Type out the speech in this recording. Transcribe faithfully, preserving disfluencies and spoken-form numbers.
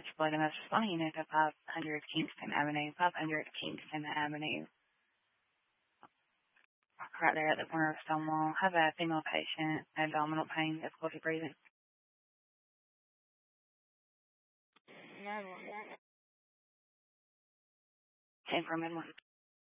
Blood and Spine Unit at five hundred Kingston Avenue, five hundred Kingston Avenue. Right there at the corner of Stonewall. Have a female patient, abdominal pain, difficulty breathing. Ten for midnight.